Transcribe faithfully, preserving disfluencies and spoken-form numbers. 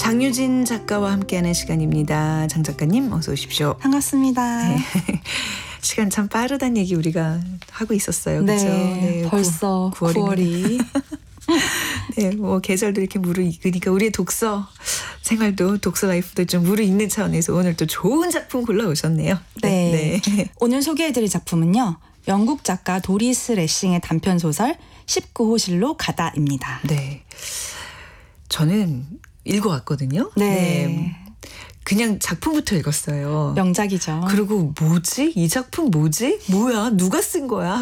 장유진 작가와 함께하는 시간입니다. 장 작가님 어서 오십시오. 반갑습니다. 네. 시간 참 빠르다는 얘기 우리가 하고 있었어요. 그렇죠? 네, 네, 벌써 구, 구월이. 네, 뭐 계절도 이렇게 무르익으니까 우리의 독서 생활도 독서 라이프도 좀 무르익는 차원에서 오늘 또 좋은 작품 골라오셨네요. 네. 네. 오늘 소개해드릴 작품은요. 영국 작가 도리스 레싱의 단편소설 십구 호실로 가다입니다. 네. 저는 읽어왔거든요. 네. 네. 그냥 작품부터 읽었어요. 명작이죠. 그리고 뭐지? 이 작품 뭐지? 뭐야? 누가 쓴 거야?